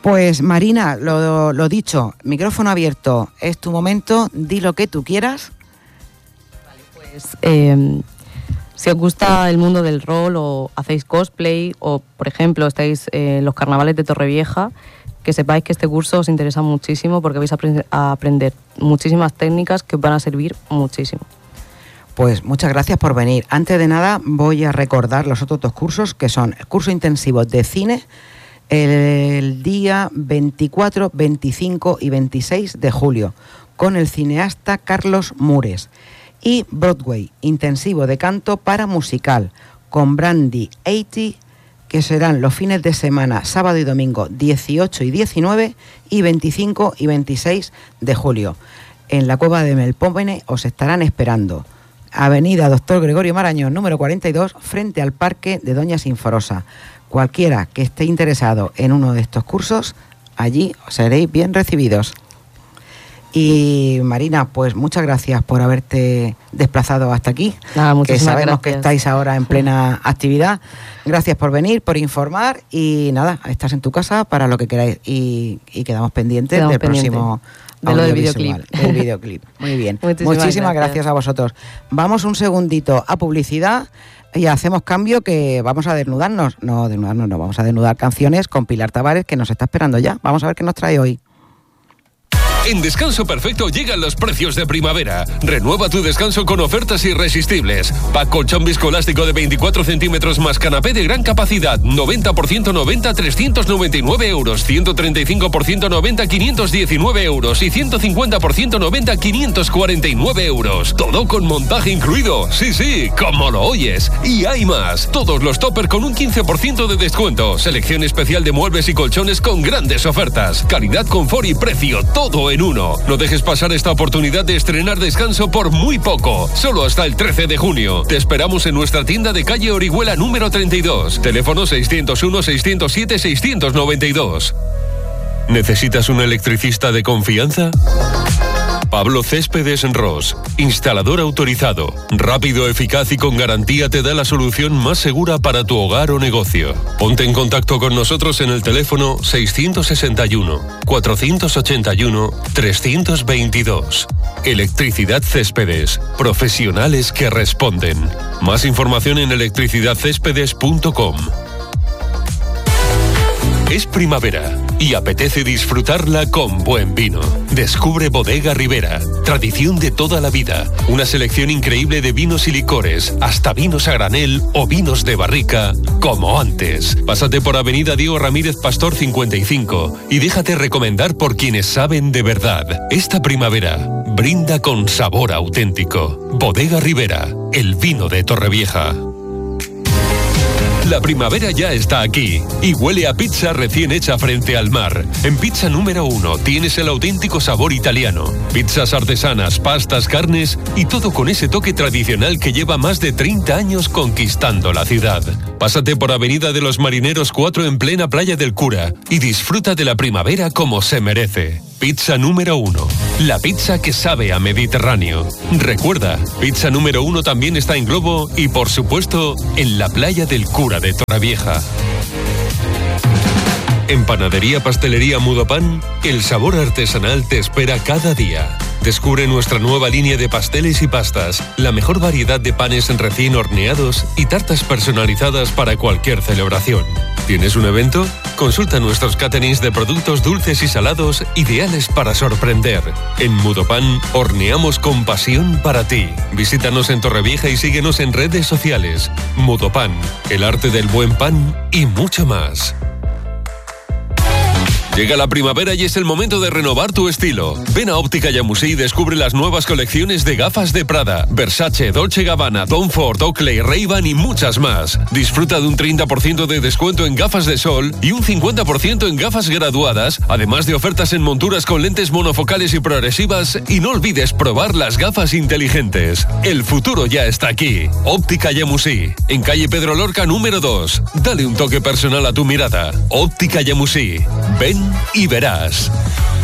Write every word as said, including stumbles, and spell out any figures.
Pues Marina, lo, lo dicho, micrófono abierto, es tu momento, di lo que tú quieras. Vale, pues eh, si os gusta el mundo del rol o hacéis cosplay o, por ejemplo, estáis en los carnavales de Torrevieja, que sepáis que este curso os interesa muchísimo porque vais a, aprend- a aprender muchísimas técnicas que os van a servir muchísimo. Pues muchas gracias por venir. Antes de nada voy a recordar los otros dos cursos, que son el curso intensivo de cine, el día veinticuatro, veinticinco y veintiséis de julio, con el cineasta Carlos Mures, y Broadway, intensivo de canto para musical, con Brandy ochenta, que serán los fines de semana, sábado y domingo, dieciocho y diecinueve, y veinticinco y veintiséis de julio. En la Cueva de Melpomene os estarán esperando. Avenida Doctor Gregorio Marañón, número cuarenta y dos, frente al Parque de Doña Sinforosa. Cualquiera que esté interesado en uno de estos cursos, allí seréis bien recibidos. Y Marina, pues muchas gracias por haberte desplazado hasta aquí. Nada, que sabemos gracias. que estáis ahora en plena actividad. Gracias por venir, por informar y nada, estás en tu casa para lo que queráis y, y quedamos pendientes quedamos del pendiente. próximo de lo del audiovisual, videoclip. del videoclip. Muy bien. Muchísimas, Muchísimas gracias. gracias a vosotros. Vamos un segundito a publicidad y hacemos cambio, que vamos a desnudarnos. No, desnudarnos no, vamos a desnudar canciones con Pilar Tavares, que nos está esperando ya. Vamos a ver qué nos trae hoy. En Descanso Perfecto llegan los precios de primavera. Renueva tu descanso con ofertas irresistibles. Pack colchón viscoelástico de veinticuatro centímetros más canapé de gran capacidad. noventa por ciento noventa, trescientos noventa y nueve euros. ciento treinta y cinco por ciento noventa, quinientos diecinueve euros. Y ciento cincuenta por ciento noventa, quinientos cuarenta y nueve euros. Todo con montaje incluido. Sí, sí, como lo oyes. Y hay más. Todos los topper con un quince por ciento de descuento. Selección especial de muebles y colchones con grandes ofertas. Calidad, confort y precio. Todo en en uno. No dejes pasar esta oportunidad de estrenar Descanso por muy poco. Solo hasta el trece de junio. Te esperamos en nuestra tienda de calle Orihuela número treinta y dos. Teléfono seiscientos uno, seiscientos siete, seiscientos noventa y dos. ¿Necesitas un electricista de confianza? Pablo Céspedes Ros, instalador autorizado, rápido, eficaz y con garantía, te da la solución más segura para tu hogar o negocio. Ponte en contacto con nosotros en el teléfono seiscientos sesenta y uno, cuatrocientos ochenta y uno, trescientos veintidós. Electricidad Céspedes, profesionales que responden. Más información en electricidad céspedes punto com. Es primavera y apetece disfrutarla con buen vino. Descubre Bodega Ribera, tradición de toda la vida. Una selección increíble de vinos y licores, hasta vinos a granel o vinos de barrica, como antes. Pásate por Avenida Diego Ramírez Pastor cincuenta y cinco y déjate recomendar por quienes saben de verdad. Esta primavera, brinda con sabor auténtico. Bodega Ribera, el vino de Torrevieja. La primavera ya está aquí y huele a pizza recién hecha frente al mar. En Pizza Número Uno tienes el auténtico sabor italiano. Pizzas artesanas, pastas, carnes y todo con ese toque tradicional que lleva más de treinta años conquistando la ciudad. Pásate por Avenida de los Marineros cuatro en plena Playa del Cura y disfruta de la primavera como se merece. Pizza Número Uno, la pizza que sabe a Mediterráneo. Recuerda, Pizza Número Uno también está en Globo y, por supuesto, en la Playa del Cura de Torrevieja. En Panadería Pastelería Mudopan, el sabor artesanal te espera cada día. Descubre nuestra nueva línea de pasteles y pastas, la mejor variedad de panes recién horneados y tartas personalizadas para cualquier celebración. ¿Tienes un evento? Consulta nuestros caterings de productos dulces y salados ideales para sorprender. En Mudopan horneamos con pasión para ti. Visítanos en Torrevieja y síguenos en redes sociales. Mudopan, el arte del buen pan y mucho más. Llega la primavera y es el momento de renovar tu estilo. Ven a Óptica Yamusí y descubre las nuevas colecciones de gafas de Prada, Versace, Dolce Gabbana, Tom Ford, Oakley, Ray-Ban y muchas más. Disfruta de un treinta por ciento de descuento en gafas de sol y un cincuenta por ciento en gafas graduadas, además de ofertas en monturas con lentes monofocales y progresivas, y no olvides probar las gafas inteligentes. El futuro ya está aquí. Óptica Yamusí, en calle Pedro Lorca número dos. Dale un toque personal a tu mirada. Óptica Yamusí. Ven y verás.